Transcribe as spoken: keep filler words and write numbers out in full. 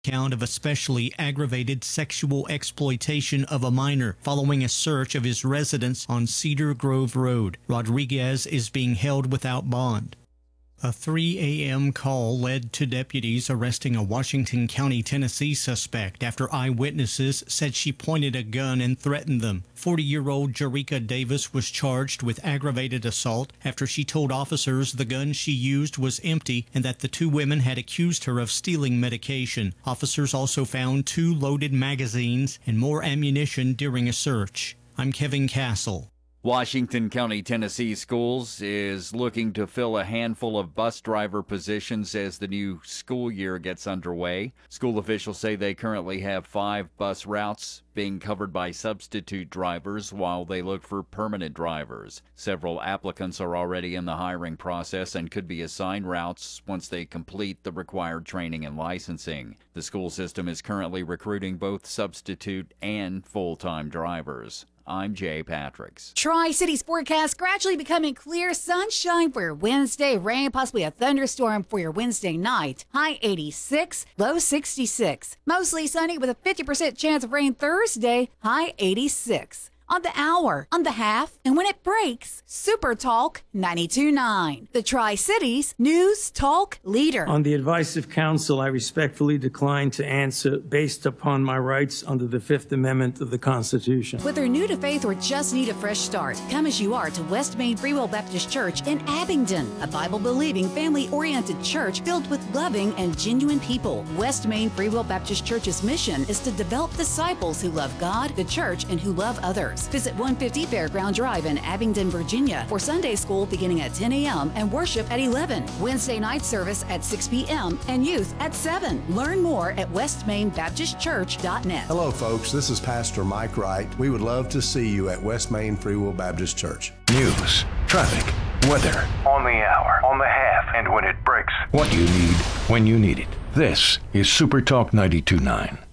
Count of especially aggravated sexual exploitation of a minor following a search of his residence on Cedar Grove Road. Rodriguez is being held without bond. A three a.m. call led to deputies arresting a Washington County, Tennessee suspect after eyewitnesses said she pointed a gun and threatened them. forty-year-old Jerika Davis was charged with aggravated assault after she told officers the gun she used was empty and that the two women had accused her of stealing medication. Officers also found two loaded magazines and more ammunition during a search. I'm Kevin Castle. Washington County, Tennessee Schools is looking to fill a handful of bus driver positions as the new school year gets underway. School officials say they currently have five bus routes being covered by substitute drivers while they look for permanent drivers. Several applicants are already in the hiring process and could be assigned routes once they complete the required training and licensing. The school system is currently recruiting both substitute and full-time drivers. I'm Jay Patricks. Tri-Cities forecast gradually becoming clear sunshine for your Wednesday. Rain, possibly a thunderstorm for your Wednesday night. High eighty-six, low sixty-six. Mostly sunny with a fifty percent chance of rain Thursday. High eighty-six. On the hour, on the half, and when it breaks, Super Talk ninety-two point nine. The Tri-Cities News Talk Leader. On the advice of counsel, I respectfully decline to answer based upon my rights under the Fifth Amendment of the Constitution. Whether new to faith or just need a fresh start, come as you are to West Main Free Will Baptist Church in Abingdon, a Bible-believing, family-oriented church filled with loving and genuine people. West Main Free Will Baptist Church's mission is to develop disciples who love God, the church, and who love others. Visit one fifty Fairground Drive in Abingdon, Virginia for Sunday school beginning at ten a.m. and worship at eleven. Wednesday night service at six p.m. and youth at seven. Learn more at west main baptist church dot net. Hello, folks. This is Pastor Mike Wright. We would love to see you at West Main Free Will Baptist Church. News, traffic, weather. On the hour, on the half, and when it breaks. What you need, when you need it. This is Super Talk ninety-two point nine.